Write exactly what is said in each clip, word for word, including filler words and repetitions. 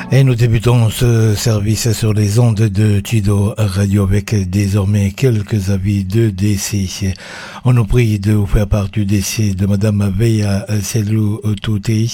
Et nous débutons ce service sur les ondes de Chido Radio avec désormais quelques avis de décès. On nous prie de vous faire part du décès de Madame Veya Selou Touté,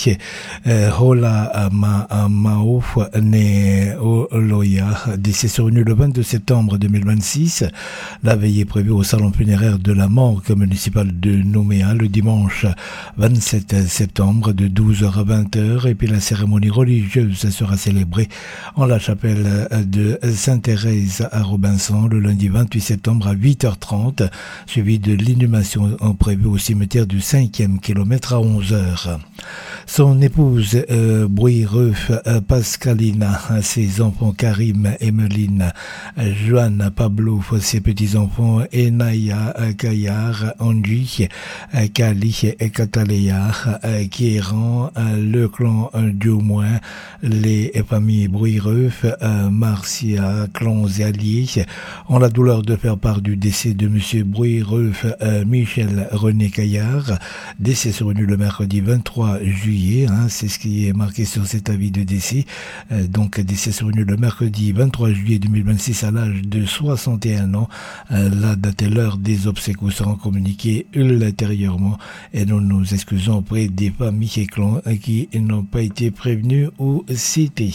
Hola Maouf né Oloya, décès survenu le vingt-deux septembre deux mille vingt-six. La veillée est prévue au salon funéraire de la morgue municipale de Nouméa le dimanche vingt-sept septembre de douze heures à vingt heures, et puis la cérémonie religieuse sera célébrée en la chapelle de Sainte-Thérèse à Robinson le lundi vingt-huit septembre à huit heures trente, suivi de l'inhumation prévue au cimetière du cinquième kilomètre à onze heures. Son épouse euh, Brouillereuf euh, Pascalina, ses enfants Karim, Emeline, Joanne, Pablo, ses petits-enfants Enaya, Kayar, Angie, Kali et Cataléa, Kieran, le clan Diomoin, les familles Brouillereuf, Marcia, clans et alliés ont la douleur de faire part du décès de monsieur Brouillereuf Michel René Caillard, décès survenu le mercredi vingt-trois juillet, hein, c'est ce qui est marqué sur cet avis de décès. Euh, donc décès survenu le mercredi vingt-trois juillet deux mille vingt-six à l'âge de soixante et un ans. Euh, la date et l'heure des obsèques vous seront communiquées ultérieurement, et nous nous excusons auprès des familles et clans qui n'ont pas été prévenus ou cités.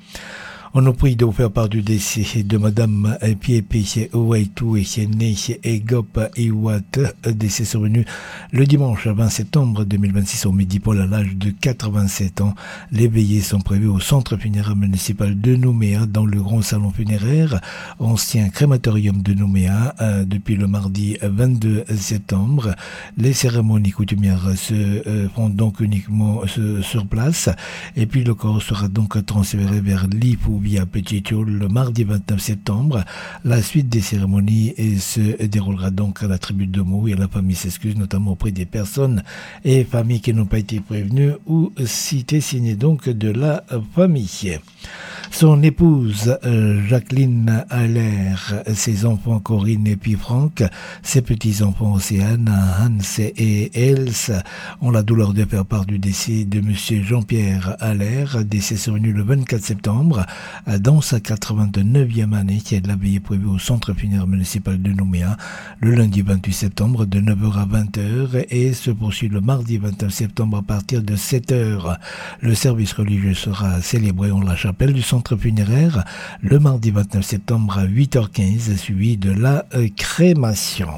On nous prie de vous faire part du décès de Madame Piepi Ouaitou et née Egop Iwat, décès survenu le dimanche vingt septembre deux mille vingt-six au Midi-Pôle à l'âge de quatre-vingt-sept ans. Les veillées sont prévues au centre funéraire municipal de Nouméa dans le grand salon funéraire, ancien crématorium de Nouméa, euh, depuis le mardi vingt-deux septembre. Les cérémonies coutumières se euh, font donc uniquement euh, sur place, et puis le corps sera donc transféré vers l'Ipou via Petit Tioul le mardi vingt-neuf septembre. La suite des cérémonies se déroulera donc à la tribune de Mou, et la famille s'excuse notamment auprès des personnes et familles qui n'ont pas été prévenues ou citées, signées donc de la famille. Son épouse Jacqueline Allaire, ses enfants Corinne et puis Franck, ses petits-enfants Océane, Hans et Els ont la douleur de faire part du décès de monsieur Jean-Pierre Allaire, décès survenu le vingt-quatre septembre dans sa quatre-vingt-neuvième année. La veillée prévue au centre funéraire municipal de Nouméa le lundi vingt-huit septembre de neuf heures à vingt heures et se poursuit le mardi vingt-neuf septembre à partir de sept heures. Le service religieux sera célébré en la chapelle du centre funéraire le mardi vingt-neuf septembre à huit heures quinze, suivi de la euh, crémation.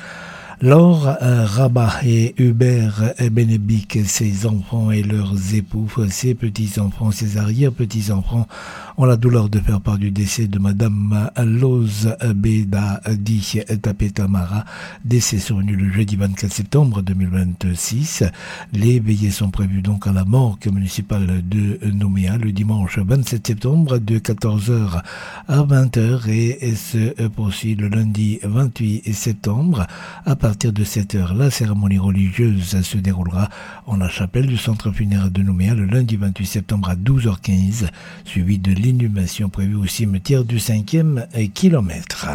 Laure euh, Rabat et Hubert Bénébic, ses enfants et leurs époux, ses petits-enfants, ses arrière-petits-enfants ont la douleur de faire part du décès de Madame Lose Beda Di Tapetamara, décès survenu le jeudi vingt-quatre septembre deux mille vingt-six. Les veillées sont prévues donc à la morgue municipale de Nouméa le dimanche vingt-sept septembre de quatorze heures à vingt heures et se poursuit le lundi vingt-huit septembre à partir de sept heures. La cérémonie religieuse se déroulera en la chapelle du centre funéraire de Nouméa le lundi vingt-huit septembre à douze heures quinze, suivi de l'inhumation prévue au cimetière du cinquième kilomètre.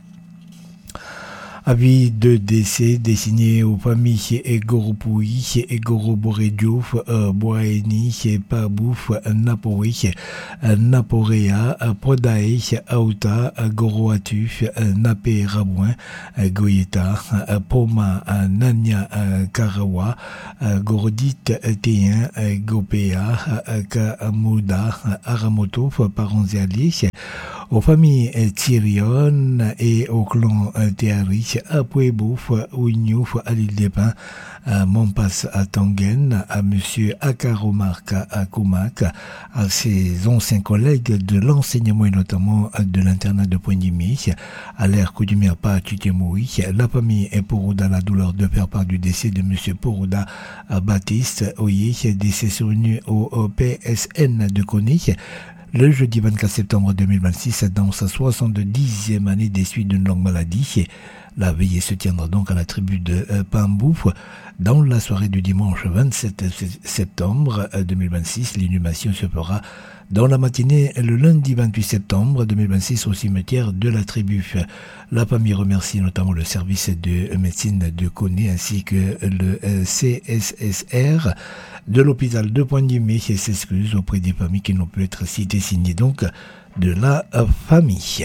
Avis de décès destiné aux familles Egoropoui, Egoroborediouf, Boaeni, Pabouf, Napoui, Naporea, Podae, Aouta, Goroatuf, Napé Rabouin, Goyeta, Poma, Nanya Karawa, Gorodit Téen, Gopea, Kamouda, Aramoto, parents et alliés, aux familles Tyrion et au clan Théari, à Pouebouf, Ouignouf, à l'île des Pins, à Mompas, à Tangen, à monsieur Akaromark, à Koumak, à ses anciens collègues de l'enseignement et notamment de l'internat de Pointe-du-Mie, à l'ère coutumière pas à Titemoui. La famille est Porouda, la douleur de faire part du décès de monsieur Porouda Baptiste Oye, décès survenu au P S N de Coney le jeudi vingt-quatre septembre deux mille vingt-six dans sa soixante-dixième année des suites d'une longue maladie. La veillée se tiendra donc à la tribu de euh, Pambouf. Dans la soirée du dimanche vingt-sept septembre deux mille vingt-six, l'inhumation se fera dans la matinée le lundi vingt-huit septembre deux mille vingt-six au cimetière de la tribu. La famille remercie notamment le service de médecine de Koné ainsi que le C S S R de l'hôpital de Pointe-du-Mé et s'excuse auprès des familles qui n'ont pu être citées, signées donc de la famille.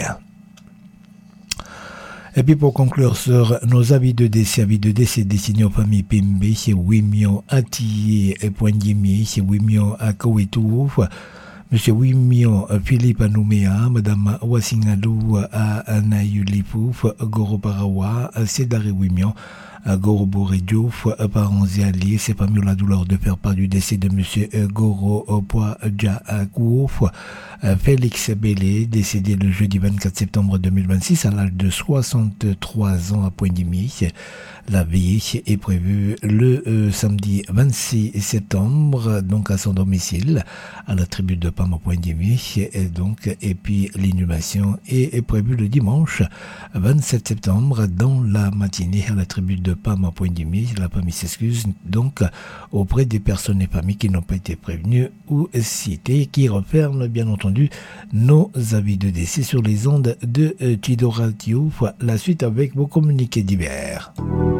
Et puis pour conclure sur nos avis de décès, avis de décès destinés aux familles Pimbe, chez Wimio Atiye et Pointe-du-Mé, chez Wimio Akowetou, Monsieur Wimio Philippe Anoumea, Madame Wasingalou Anayulipouf, Goro Parawa, Cédari Wimio, Goro Boredjouf, parents et alliés, c'est parmi la douleur de faire part du décès de Monsieur Goro Poadjakouf, Félix Bélé, décédé le jeudi vingt-quatre septembre deux mille vingt-six à l'âge de soixante-trois ans à Pointe-du-Mé. La veillée est prévue le euh, samedi vingt-six septembre, donc à son domicile, à la tribu de Pam à Pointe-du-Mé. Et donc, et puis l'inhumation est, est prévue le dimanche vingt-sept septembre dans la matinée à la tribu de Pam à Pointe-du-Mé. La famille s'excuse donc auprès des personnes et familles qui n'ont pas été prévenues ou citées, qui referment bien entendu nos avis de décès sur les ondes de euh, Tido Radio. La suite avec vos communiqués divers.